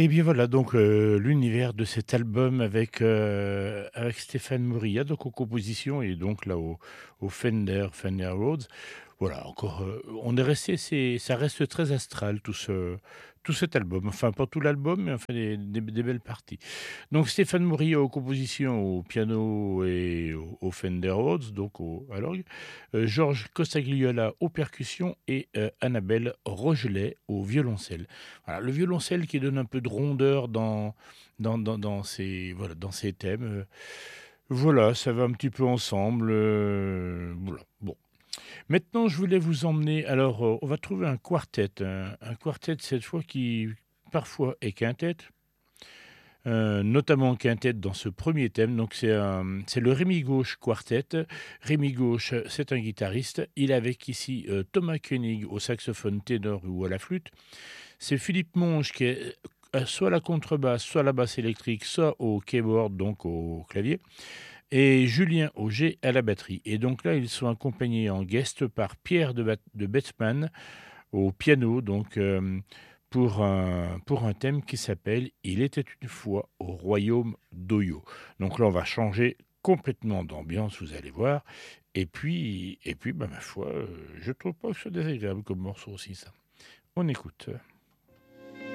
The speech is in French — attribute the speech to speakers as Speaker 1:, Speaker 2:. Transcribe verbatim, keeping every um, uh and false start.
Speaker 1: Et bien voilà donc heu, l'univers de cet album avec, heu, avec Stéphane Mourilla donc aux compositions et donc là au au Fender Fender Rhodes. Voilà encore, heu, on est resté c'est ça reste très astral tout ce tout cet album. Enfin pas tout l'album, mais enfin des des des belles parties. Donc Stéphane Mourilla aux compositions, au piano et au au Fender Rhodes, donc au à l'orgue. Heu, Georges Costagliola aux percussions et heu, Annabelle Rogelet au violoncelle. Voilà, le violoncelle qui donne un peu de rondeur dans dans dans dans ces voilà, dans ces thèmes, heu, voilà, ça va un petit peu ensemble, heu, voilà, bon. Maintenant, je voulais vous emmener alors, heu, on va trouver un quartet, un un quartet cette fois qui parfois est quintet, heu, notamment quintet dans ce premier thème, donc c'est un c'est le Rémi Gauche Quartet. Rémi Gauche, c'est un guitariste, il est avec ici, heu, Thomas Koenig au saxophone ténor ou à la flûte. C'est Philippe Monge qui est, heu, soit à la contrebasse, soit à la basse électrique, soit au keyboard, donc au clavier, et Julien Auger à la batterie. Et donc là, ils sont accompagnés en guest par Pierre de Bat de Betzmann au piano, donc hem, pour un pour un thème qui s'appelle «Il était une fois au royaume d'Oyo». Donc là, on va changer complètement d'ambiance, vous allez voir. Et puis et puis, bah, ma foi, heu, je trouve pas que ce soit désagréable comme morceau aussi ça. On écoute.